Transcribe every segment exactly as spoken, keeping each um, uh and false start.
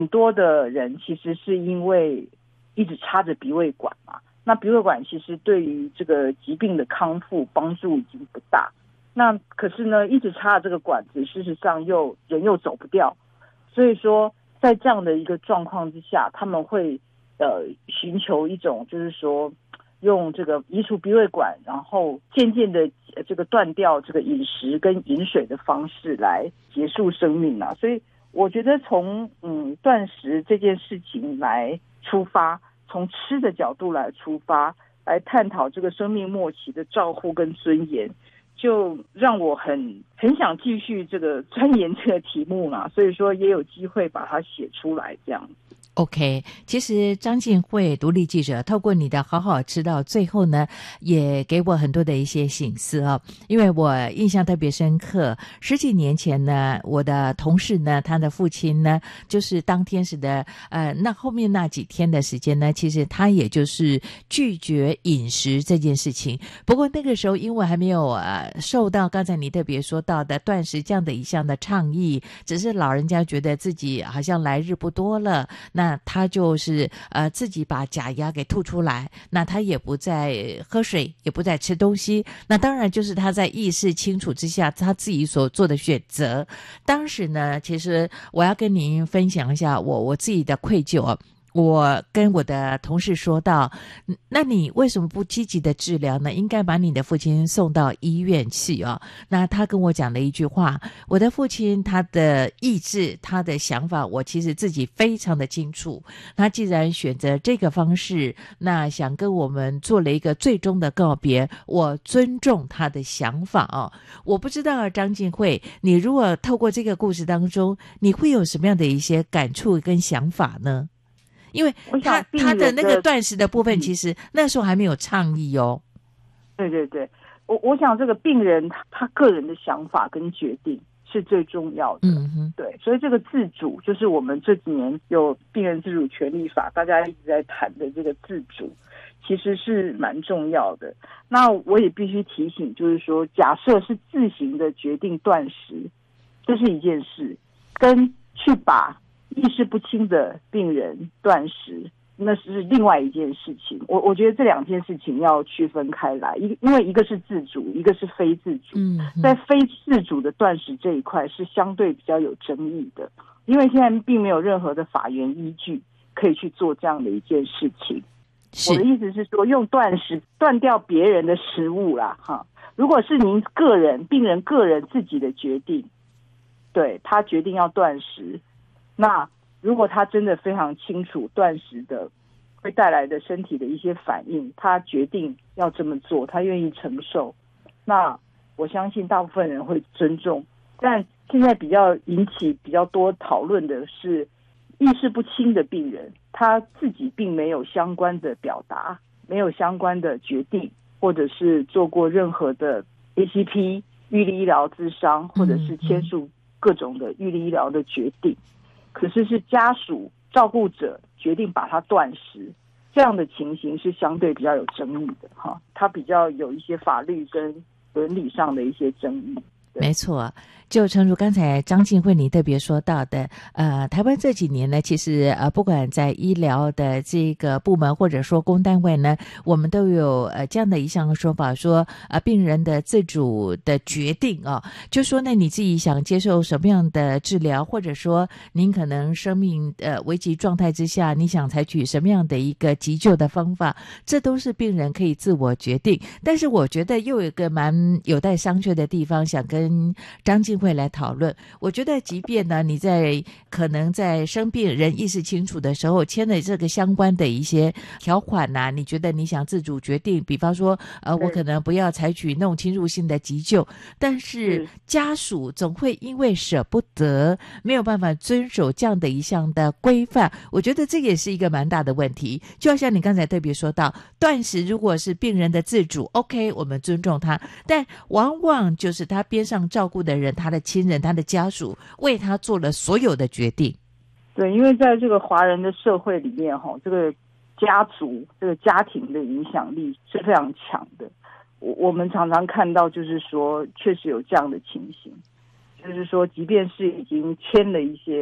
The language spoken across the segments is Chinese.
很多的人其实是因为一直插着鼻胃管嘛，那鼻胃管其实对于这个疾病的康复帮助已经不大。那可是呢，一直插着这个管子，事实上又人又走不掉，所以说在这样的一个状况之下，他们会呃寻求一种就是说用这个移除鼻胃管，然后渐渐的这个断掉这个饮食跟饮水的方式来结束生命啊。所以我觉得从嗯断食这件事情来出发，从吃的角度来出发，来探讨这个生命末期的照护跟尊严，就让我很很想继续这个钻研这个题目嘛，所以说也有机会把它写出来这样子。 OK， 其实张晋慧独立记者透过你的好好吃到最后呢，也给我很多的一些省思啊，因为我印象特别深刻。十几年前呢，我的同事呢，他的父亲呢，就是当天使的呃，那后面那几天的时间呢，其实他也就是拒绝饮食这件事情。不过那个时候因为还没有呃受到刚才你特别说到的断食这样的一项的倡议，只是老人家觉得自己好像来日不多了，那他就是呃自己把假牙给吐出来，那他也不再喝水，也不再吃东西，那当然就是他在意识清楚之下他自己所做的选择。当时呢，其实我要跟您分享一下我我自己的愧疚啊。我跟我的同事说到，那你为什么不积极的治疗呢？应该把你的父亲送到医院去啊。那他跟我讲了一句话，我的父亲他的意志，他的想法，我其实自己非常的清楚。他既然选择这个方式，那想跟我们做了一个最终的告别，我尊重他的想法啊。我不知道张晋慧，你如果透过这个故事当中，你会有什么样的一些感触跟想法呢？因为他他的那个断食的部分，其实那时候还没有倡议哦。 对对对，我我想这个病人他他个人的想法跟决定是最重要的。 嗯哼， 对，所以这个自主就是我们这几年有病人自主权利法，大家一直在谈的这个自主，其实是蛮重要的。那我也必须提醒，就是说，假设是自行的决定断食，这是一件事，跟去把意识不清的病人断食，那是另外一件事情。我我觉得这两件事情要区分开来，一因为一个是自主，一个是非自主。 嗯， 在非自主的断食这一块是相对比较有争议的，因为现在并没有任何的法源依据可以去做这样的一件事情。我的意思是说，用断食断掉别人的食物啦，哈。如果是您个人病人个人自己的决定，对他决定要断食。那如果他真的非常清楚断食的会带来的身体的一些反应，他决定要这么做，他愿意承受，那我相信大部分人会尊重。但现在比较引起比较多讨论的是意识不清的病人，他自己并没有相关的表达，没有相关的决定，或者是做过任何的 A C P 预立医疗咨商，或者是签署各种的预立医疗的决定，可是是家属照顾者决定把它断食，这样的情形是相对比较有争议的哈，它比较有一些法律跟伦理上的一些争议。 没错，就诚如刚才张晋慧你特别说到的，呃，台湾这几年呢，其实呃，不管在医疗的这个部门或者说公单位呢，我们都有呃这样的一项说法，说呃病人的自主的决定啊，就说呢你自己想接受什么样的治疗，或者说您可能生命呃危急状态之下，你想采取什么样的一个急救的方法，这都是病人可以自我决定。但是我觉得又有一个蛮有待商榷的地方，想跟跟张晋慧来讨论。我觉得即便呢你在可能在生病人意识清楚的时候签了这个相关的一些条款啊，你觉得你想自主决定，比方说呃我可能不要采取那种侵入性的急救，但是家属总会因为舍不得没有办法遵守这样的一项的规范，我觉得这也是一个蛮大的问题。就好像你刚才特别说到断食如果是病人的自主 OK 我们尊重他，但往往就是他边上照顾的人，他的亲人他的家属为他做了所有的决定。 对，因为在这个华人的社会里面这个家族这个家庭的影响力是非常强的，我我们常常看到就是说确实有这样的情形，就是说即便是已经签了一些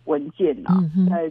文件啊， 嗯、 在